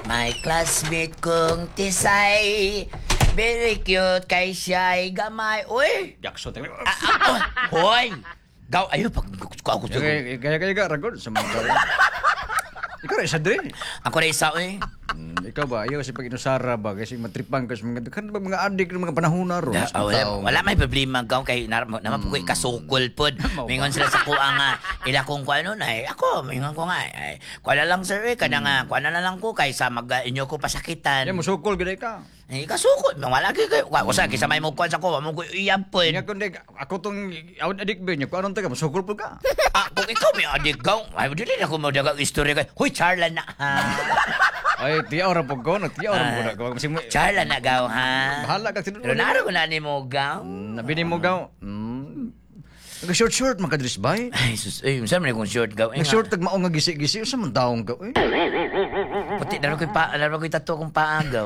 My classmate kong tisay. Very cute kay siya'y gamay. Uy! Jackson. Hoy! Gaw, ayaw, pag ako gusto ko. Kaya ragod sa mga karo. Ikaw rin isa din. Ako na isa, eh. Ikaw ba? Ayaw kasi pag inusara ba? Kasi matripang ka sa mga... Kan ba mga adik ng mga panahon na ron? Wala may problema gaw kay naman po ko'y kasukol po. Mingon sila sa kuha nga. Ila kong kuha na eh. Ako, mingon ko nga. Kuha na lang sir eh. Kada nga, kuha na lang ko kaysa inyo ko pasakitan. Yan, musukol gano'y ka. Kasukol. Wala kayo. Wala kisa may mukha sa kuha. Mo ko iyab po. Nga kundi, ako tong adik ba niya? Kung anong taga, musukol po ka. Kung ikaw may adik gaw, ay, dili na ko madagang istorya kayo. Huy, Charla na ha. Ay, tiyaw ra po ko. Tiyaw ra po na ko. Charla na gaw ha. Bahala ka. Pero naro ko na ni mo gaw. Nabini mo gaw. Nag-short-short makadris ba eh? Ay, sus, saan mo na kong short gaw? Nag-short tag maong nga gisi-gisi. Saan man daong gaw eh? Puti, laro ko'y tato kong paagaw.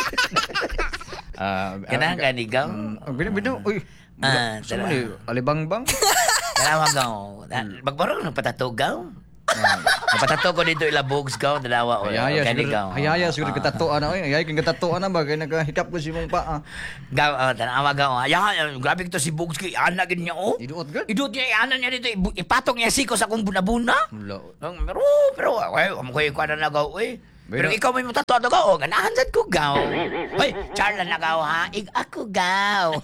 Kanahan ka ni gaw? Binaw, uy. Saan mo ni? Alibang-bang? Dalawa gaw. Magbarong ng patato gaw? Napatato ko dito ilabogs gaw. Dalawa o. Hayaya siguro katatoan na. Hayaya kang katatoan na ba? Kaya nagahikap ko si mong paa. Gaw, tanawa gaw. Grabe ito si Bogs kay anak niya o. Iduot gan? Iduot niya, anak niya dito. Ipatong niya siko sa kong buna-buna. Pero, amo ko yung kwa na gaw eh. Pero ikaw may matato na gaw. Ganahan dyan ko gaw. Hoy, Charla na gaw ha. Ako gaw.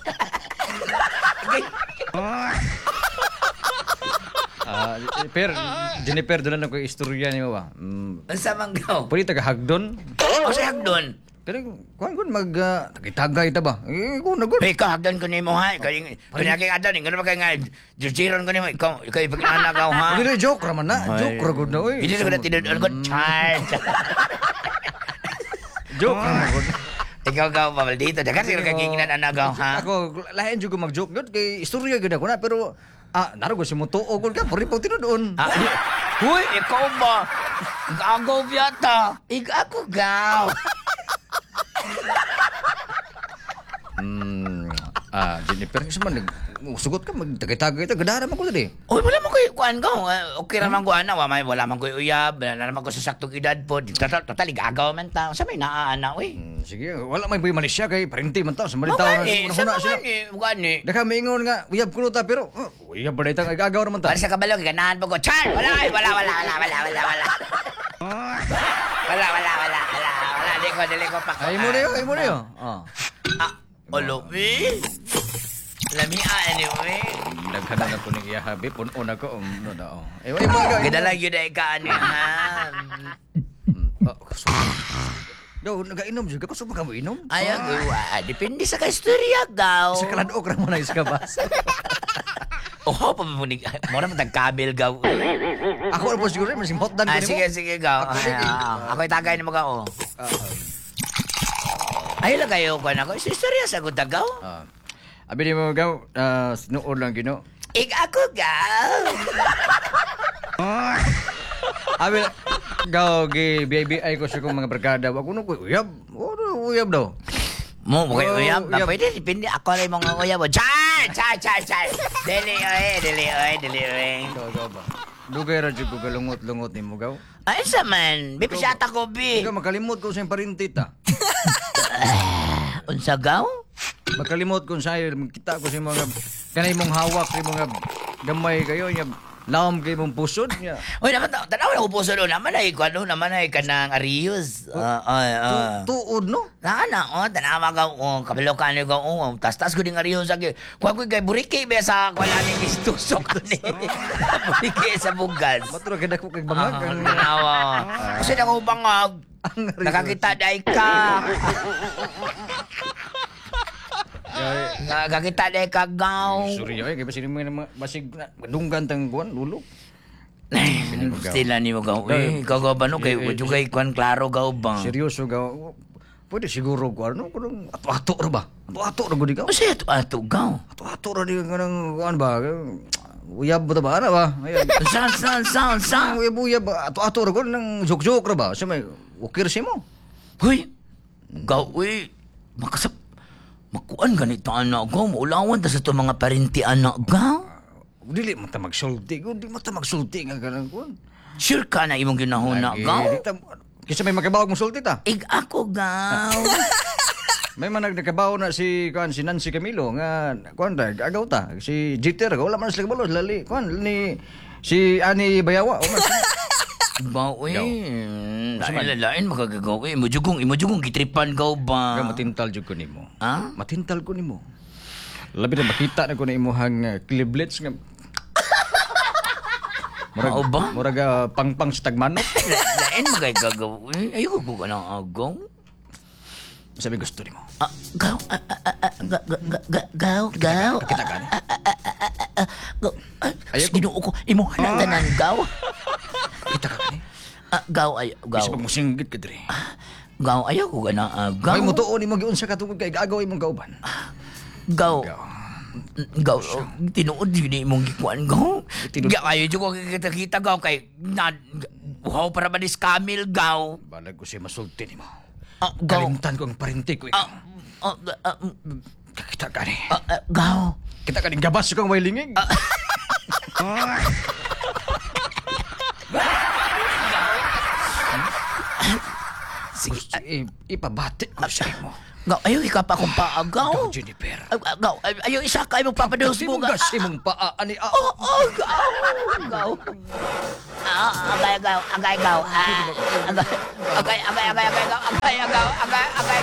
Jennifer, doon lang ko istorya niyo ba? Basta mang gaw. Pwede taga-hagdon? O sa hagdon. Pero, kuhan tagay-tagay ta ba? Kung nagun. Hey, hagdon ko ni mo ha. Kanya kay hagdon. Kanya ba kaya nga, jiron ko ni mo. Ikaw ipag-anak gaw ha. Hindi joke raman na. Joke ragod na. Hindi ko na tinudon ko. Charge. Joke raman ko. Ikaw gaw pa dito. Dagan sila kaginginan anak gaw ha. Ako, lahin juga mag-joke yun. Kay istorya ganda ko na. Pero, naro ko si mo tuo ko ka. Pari po tinudon. Huy, ikaw ba? Agaw biyata. Ako gaw. Jennifer, kasi man, sugot ka, magtagay-tagay ito, ganda naman ko tadi. Uy, wala man ko kuan gaw. Okay naman ko ana, wala man ko uyab, wala naman ko sa saktong edad po. Total, gagaw man ta. Sa may naaana, uy. Sige, wala may buhay Malaysia kay parinti man ta. Sa malitaw na sa mga ni. Daka maingon nga, uyab ko ta, pero uyab ba na itang gagaw naman ta. Para sa kabalo, ganahan po ko. Char! Wala. Dili ko pa. Ay mo na yun. Olomi? Lamia, anyway. Naghanang ako ng iyahabi, punon ako. Gadalang yun ay kaani, ha? Daw, nag-inom juga. Gusto ba ka mo inom? Ayaw, depende sa kasturya, gaw. Sa kaladok ra mo na iska basa. Papamunig. Mura mo tag-kabel, gaw. Ako na po siguro, mas hotdan ko ni mo. Sige, gaw. Ako itagay ni mo, gaw. Ayaw lang kayo ko na ko. Istorya sa ko, gaw. Abi ni mo, gaw, sinuod lang gino. Ako, gaw. Abi, gaw, BBI ko sa kong mga barkada. Ako na ko, uyab. Uyab daw. Mo, uyab. Pwede, depende. Ako rin mga uyab. Char! Dili, oy. Gaw ba? Dugay ra jud ko galungot-lungot ni mo, gaw. Ay, sa man. Bipisata ko, bi. Ikaw, makalimot ko sa yung parintita. Unsa, gaw? Makalimot ko sa'yo, kita ko sa mga kanay mong hawak, sa mga gamay kayo, niya, laom kayo mong pusod niya. Uy, tanaw na ko pusod doon. Naman ay kanang Arios. Tuod, no? Tanawa ka, kabalo ka niyo ka, tas ko din Arios. Kuha ko kay Buriki, be sa wala ni istusok ko ni. Buriki sa bugas. Matura ka ko kay bangag. Tanawa. Kasi na ko bangag. Nakakita day ka. Nakakita day ka, gaw. Sorry, kaya ba sino mo masig dunggan tang buwan, lulo? Sila ni mo gaw. Ikaw gaw ba no? Kaya jugay kwan klaro gaw ba? Seryoso gaw. Pwede siguro ko ano kung ato-ato ra ba? Ato-ato ra gud gaw. Kasi ato gaw. Ato-ato ra di kanang kuan ba? Uyab ba ba na ba? San. Uyab ato-ato ra gud nang joke-joke ra ba? Sa may ukir si mo. Hoy. Gaw makuan ganito anak gaw. Maulawan ta sa to mga parinti anak gaw. Dili man ta magsulti. Di man ta magsulti nga kanang kuan. Sure ka na imong ginahuna gaw? Kisa may makabawag mo sulti ta. Ig ako gaw. May man nagkabaw na si Nancy Camilo nga kuan ta agaw ta si Jeter wala man sila kabalo lali kuan ni si Ani Bayawa o man Ba, uy. Lain makagagaw. Imo jugong gitripan gaw ba? matintal jud ko nimo. Ha? Matintal ko nimo. Labi na makita na ko na imuhang cliblets nga Mao ba? Murag pangpang sa tagmanok. Lain magagagaw. Ayoko ko ka ng agaw. Sabi gusto nimo. Gaw. Gaw. Kita ka ni. Gaw. Ayaw ko. Ginoo ko. Imo halatanan gaw. Kita ka ni. Gaw ay gaw. Isa pag musinggit ka diri. Gaw ayaw ko ka ng agaw. May mutuon nimo giunsa ka tungod kay agaw imong kauban. Gaw. Gaw. Gaw, tinuod yun imong gikuan gaw. Tinuod. Gaw, ayaw dyan ko kita gaw kay uhaw para ba ni Camille gaw. Balag ko siya masulti nimo. Gaw. Kalimtan ko ang parinti ko. Kita ka ni. Gaw. Kita ka ni gabas kang way lingig. Sige. Ipabati ko sa imo. Gaw, ayaw ikapa akong paagaw. Gaw, Jennifer. Gaw, ayaw isa ka imong papadahos mo ga. Gas imong paa ani Gaw. Gaw. Agay gaw. Agay gaw. Agay gaw. Agay gaw.